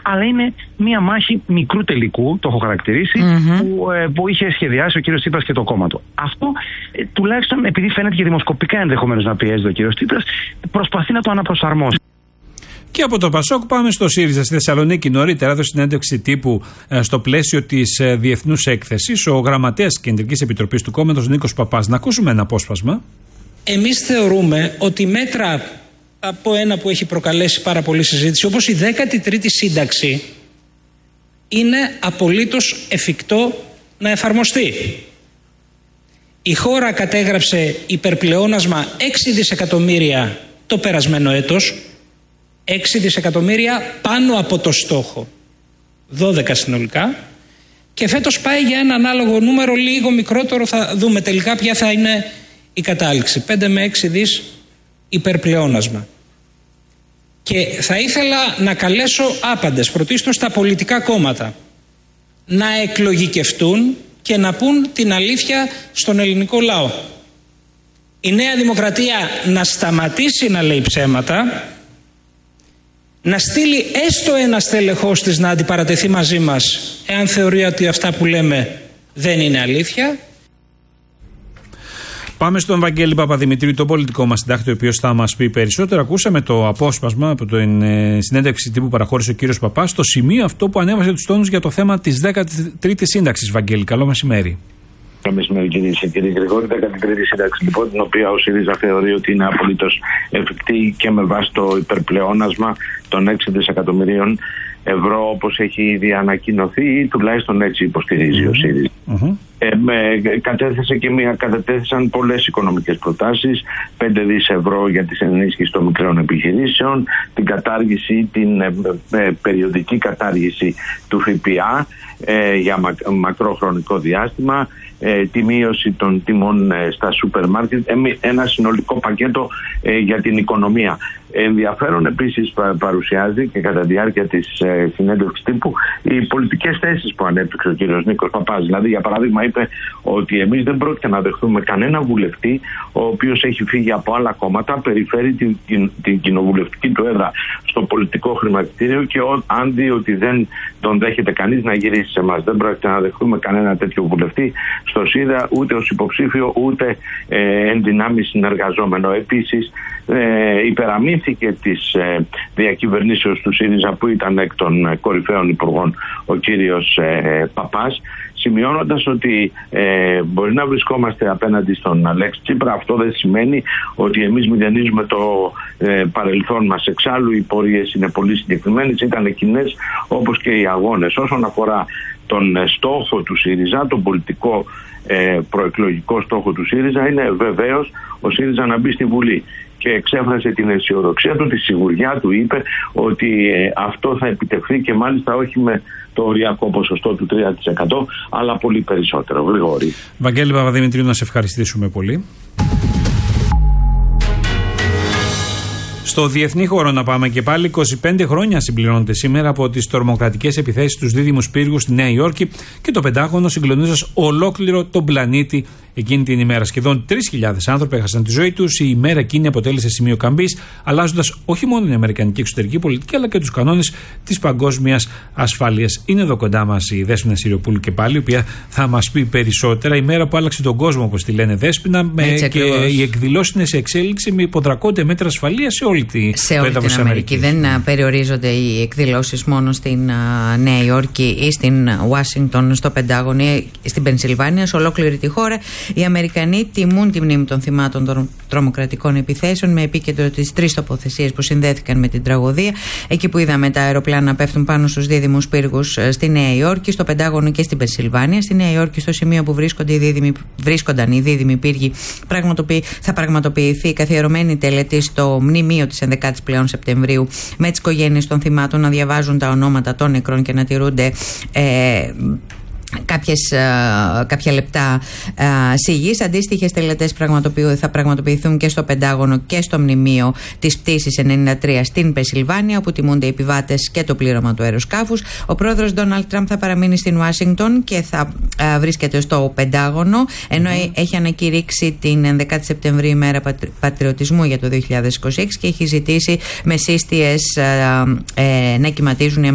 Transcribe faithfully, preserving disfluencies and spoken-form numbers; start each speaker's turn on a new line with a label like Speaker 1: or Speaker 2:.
Speaker 1: αλλά είναι μια μάχη μικρού τελικού, το έχω χαρακτηρίσει, mm-hmm. που, ε, που είχε σχεδιάσει ο κύριος Τσίπρας και το κόμμα του. Αυτό ε, τουλάχιστον επειδή φαίνεται και δημοσκοπικά ενδεχομένως να πιέζεται ο κύριος Τσίπρας, προσπαθεί να το αναπροσαρμόσει.
Speaker 2: Και από το Πασόκ πάμε στο ΣΥΡΙΖΑ. Στη Θεσσαλονίκη νωρίτερα έδωσε συνέντευξη τύπου ε, στο πλαίσιο της ε, διεθνούς έκθεσης ο γραμματέας της Κεντρικής Επιτροπής του κόμματος Νίκος Παπάς. Να ακούσουμε ένα απόσπασμα.
Speaker 3: Εμείς θεωρούμε ότι μέτρα από ένα που έχει προκαλέσει πάρα πολλή συζήτηση, όπως η δέκατη τρίτη σύνταξη, είναι απολύτως εφικτό να εφαρμοστεί. Η χώρα κατέγραψε υπερπλεόνασμα έξι δισεκατομμύρια το περασμένο έτος, έξι δισεκατομμύρια πάνω από το στόχο, δώδεκα συνολικά, και φέτος πάει για ένα ανάλογο νούμερο λίγο μικρότερο, θα δούμε τελικά ποια θα είναι η κατάληξη, πέντε με έξι δις υπερπλεόνασμα. Και θα ήθελα να καλέσω άπαντες, πρωτίστως τα πολιτικά κόμματα, να εκλογικευτούν και να πούν την αλήθεια στον ελληνικό λαό. Η Νέα Δημοκρατία να σταματήσει να λέει ψέματα, να στείλει έστω ένα στελεχός της να αντιπαρατεθεί μαζί μας, εάν θεωρεί ότι αυτά που λέμε δεν είναι αλήθεια.
Speaker 2: Πάμε στον Βαγγέλη Παπαδημητρίου, τον πολιτικό μας συντάκτη, ο οποίος θα μας πει περισσότερο. Ακούσαμε το απόσπασμα από την ε, συνέντευξη τύπου που παραχώρησε ο κύριος Παπάς, στο σημείο αυτό που ανέβασε τους τόνους για το θέμα της δέκατης τρίτης σύνταξης. Βαγγέλη, καλό μεσημέρι.
Speaker 4: Καλό μεσημέρι, κύριε κύριε Γρηγόρη. δέκατη τρίτη σύνταξη, λοιπόν, την οποία ο ΣΥΡΙΖΑ θεωρεί ότι είναι απολύτως εφικτή και με βάση το υπερπλεόνασμα των έξι δισεκατομμυρίων ευρώ, όπως έχει ήδη ανακοινωθεί, ή τουλάχιστον έτσι υποστηρίζει mm-hmm. ο ΣΥΡΙΖΑ. Mm-hmm. Ε, με, κατέθεσε και μια, κατέθεσαν πολλές οικονομικές προτάσεις, πέντε δις ευρώ για τις ενίσχυσεις των μικρών επιχειρήσεων, την κατάργηση, την ε, ε, περιοδική κατάργηση του ΦΠΑ ε, για μα, μακρό χρονικό διάστημα, ε, τη μείωση των τιμών ε, στα σούπερ μάρκετ, ε, ένα συνολικό πακέτο ε, για την οικονομία. Ενδιαφέρον επίσης παρουσιάζει και κατά τη διάρκεια της ε, συνέντευξης τύπου οι πολιτικές θέσεις που ανέπτυξε ο κύριος Νίκος Παπάς. Δηλαδή, για παράδειγμα, είπε ότι εμείς δεν πρόκειται να δεχθούμε κανένα βουλευτή ο οποίος έχει φύγει από άλλα κόμματα, περιφέρει την, την, την κοινοβουλευτική του έδρα στο πολιτικό χρηματιστήριο, και ο, αν δει ότι δεν τον δέχεται κανείς να γυρίσει σε εμάς. Δεν πρόκειται να δεχθούμε κανένα τέτοιο βουλευτή στο ΣΥΡΙΖΑ, ούτε ως υποψήφιο, ούτε ε, εν δυνάμει συνεργαζόμενο. Επίσης, ε, υπεραμείνθηκε της ε, διακυβερνήσεως του ΣΥΡΙΖΑ, που ήταν εκ των κορυφαίων υπουργών ο κύριος ε, Παπάς, σημειώνοντας ότι ε, μπορεί να βρισκόμαστε απέναντι στον Αλέξη Τσίπρα. Αυτό δεν σημαίνει ότι εμείς μηδενίζουμε το ε, παρελθόν μας. Εξάλλου οι πορείες είναι πολύ συγκεκριμένες, ήταν κοινές όπως και οι αγώνες. Όσον αφορά τον ε, στόχο του ΣΥΡΙΖΑ, τον πολιτικό ε, προεκλογικό στόχο του ΣΥΡΙΖΑ, είναι βεβαίως ο ΣΥΡΙΖΑ να μπει στη Βουλή. Και εξέφρασε την αισιοδοξία του, τη σιγουριά του, είπε ότι ε, αυτό θα επιτευχθεί, και μάλιστα όχι με το οριακό ποσοστό του τρία τοις εκατό, αλλά πολύ περισσότερο. Γρηγόρη.
Speaker 2: Βαγγέλη Παπαδημητρίου, να σε ευχαριστήσουμε πολύ. Στο διεθνή χώρο να πάμε και πάλι. είκοσι πέντε χρόνια συμπληρώνονται σήμερα από τις τρομοκρατικές επιθέσεις στους δίδυμους πύργους στη Νέα Υόρκη, και το Πεντάγωνο συγκλονίζοντας ολόκληρο τον πλανήτη εκείνη την ημέρα. Σχεδόν τρεις χιλιάδες άνθρωποι έχασαν τη ζωή τους. Η ημέρα εκείνη αποτέλεσε σημείο καμπής, αλλάζοντας όχι μόνο την αμερικανική εξωτερική πολιτική, αλλά και τους κανόνες της παγκόσμιας ασφάλειας. Είναι εδώ κοντά μας η Δέσποινα Συριοπούλου και πάλι, η οποία θα μας πει περισσότερα. Η μέρα που άλλαξε τον κόσμο, όπως τη λένε, Δέσποινα, με, και οι εκδηλώσεις είναι σε εξέλιξη με υποδρακόντια μέτρα ασφαλείας σε όλη τη
Speaker 5: σε όλη την Αμερική. Δεν α, περιορίζονται οι εκδηλώσεις μόνο στην α, Νέα Υόρκη ή στην Ουάσιγκτον, στο Πεντάγωνο ή στην Πενσιλβάνια. Σε ολόκληρη τη χώρα οι Αμερικανοί τιμούν τη μνήμη των θυμάτων των τρομοκρατικών επιθέσεων, με επίκεντρο τις τρεις τοποθεσίες που συνδέθηκαν με την τραγωδία. Εκεί που είδαμε τα αεροπλάνα να πέφτουν πάνω στους δίδυμους πύργους στη Νέα Υόρκη, στο Πεντάγωνο και στην Πενσιλβάνια. Στη Νέα Υόρκη, στο σημείο που βρίσκονται οι δίδυμοι, βρίσκονταν οι δίδυμοι πύργοι, θα πραγματοποιηθεί καθιερωμένη τελετή στο μνημείο της ενδεκάτης πλέον Σεπτεμβρίου, με τις οικογένειες των θυμάτων να διαβάζουν τα ονόματα των νεκρών και να τηρούνται ε, Κάποιες, uh, κάποια λεπτά uh, σιγής. Αντίστοιχες τελετές θα πραγματοποιηθούν και στο Πεντάγωνο και στο μνημείο της πτήσης ενενήντα τρία στην Πενσιλβάνια, όπου τιμούνται οι επιβάτες και το πλήρωμα του αεροσκάφους. Ο πρόεδρος Ντόναλντ Τραμπ θα παραμείνει στην Ουάσιγκτον και θα uh, βρίσκεται στο Πεντάγωνο, ενώ mm-hmm. έχει ανακηρύξει την ενδεκάτη Σεπτεμβρίου ημέρα πατρι, πατριωτισμού για το δύο χιλιάδες είκοσι έξι, και έχει ζητήσει με σύστιες uh, uh, να κυματίζουν οι